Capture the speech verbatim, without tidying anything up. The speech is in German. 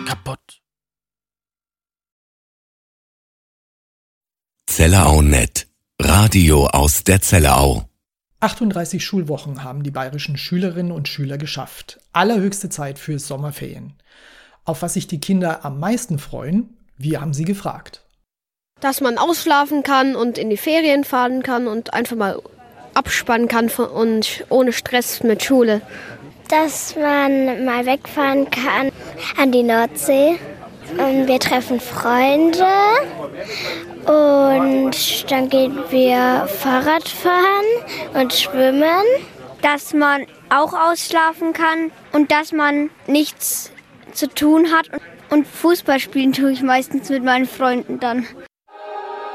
kaputt. Zellerau Net. Radio aus der Zellerau. achtunddreißig Schulwochen haben die bayerischen Schülerinnen und Schüler geschafft. Allerhöchste Zeit für Sommerferien. Auf was sich die Kinder am meisten freuen, wir haben sie gefragt. Dass man ausschlafen kann und in die Ferien fahren kann und einfach mal abspannen kann und ohne Stress mit Schule. Dass man mal wegfahren kann an die Nordsee. Und wir treffen Freunde und dann gehen wir Fahrrad fahren und schwimmen. Dass man auch ausschlafen kann und dass man nichts zu tun hat. Und Fußball spielen tue ich meistens mit meinen Freunden dann.